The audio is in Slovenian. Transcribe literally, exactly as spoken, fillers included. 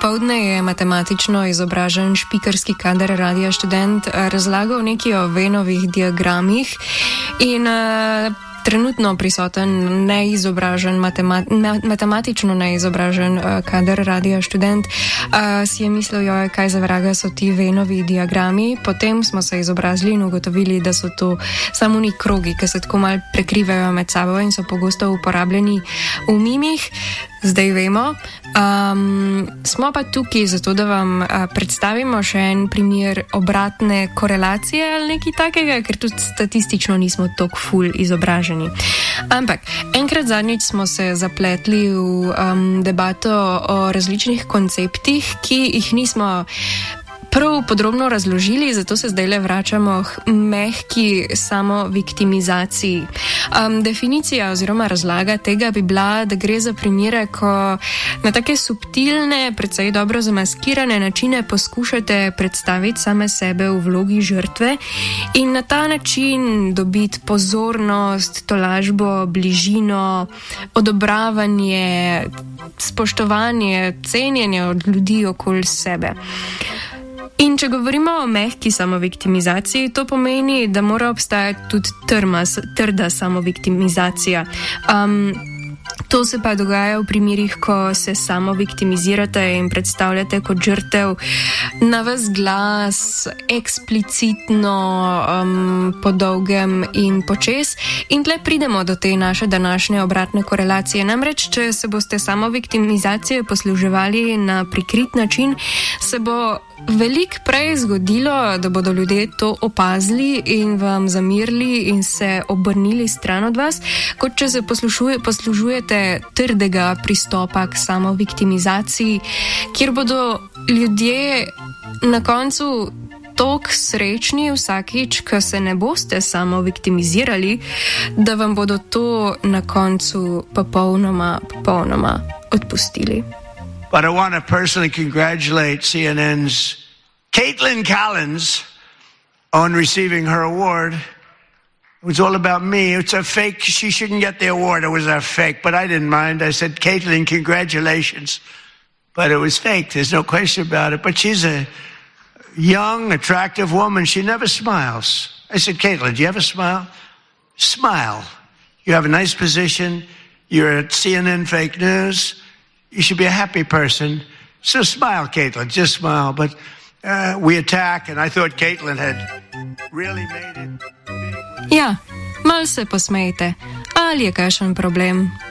popovdne je matematično izobražen špikerski kader Radia Študent razlagal nekaj o Vennovih diagramih in uh, trenutno prisoten neizobražen, matemat, matematično neizobražen uh, kader Radia Študent uh, si je mislil, joj, kaj za vraga so ti Vennovi diagrami. Potem smo se izobrazili in ugotovili, da so to samo ni krogi, ki se tako mal prekrivajo med sabo in so pogosto uporabljeni v mimih. Zdaj vemo. Um, smo pa tukaj zato, da vam uh, predstavimo še en primer obratne korelacije ali nekaj takega, ker tudi statistično nismo toliko ful izobraženi. Ampak enkrat zadnjič smo se zapletli v um, debato o različnih konceptih, ki jih nismo prav podrobno razložili, zato se zdaj le vračamo k mehki samoviktimizaciji. Um, definicija oziroma razlaga tega bi bila, da gre za primere, ko na take subtilne, precej dobro zamaskirane načine poskušate predstaviti same sebe v vlogi žrtve in na ta način dobiti pozornost, tolažbo, bližino, odobravanje, spoštovanje, cenjenje od ljudi okoli sebe. In če govorimo o mehki samoviktimizaciji, to pomeni, da mora obstajati tudi trma, trda samoviktimizacija. Um, to se pa dogaja v primerih, ko se samoviktimizirate in predstavljate kot žrtev na vas glas, eksplicitno, um, po dolgem in počes. In tle pridemo do te naše današnje obratne korelacije. Namreč, če se boste samoviktimizacije posluževali na prikrit način, se bo veliko prej zgodilo, da bodo ljudje to opazili in vam zamirili in se obrnili stran od vas, kot če se poslužujete trdega pristopa k samoviktimizaciji, kjer bodo ljudje na koncu toliko srečni vsakič, ko se ne boste samoviktimizirali, da vam bodo to na koncu popolnoma, popolnoma odpustili. But I want to personally congratulate C N N's Caitlin Collins on receiving her award. It was all about me. It's a fake. She shouldn't get the award. It was a fake, but I didn't mind. I said, Caitlin, congratulations. But it was fake. There's no question about it. But she's a young, attractive woman. She never smiles. I said, Caitlin, do you ever smile? Smile. You have a nice position. You're at C N N Fake News. You should be a happy person. So smile, Caitlin, just smile. But uh, we attack, and I thought Caitlin had really made it. Ja, mal se posmejte. Ali je kakšen problem?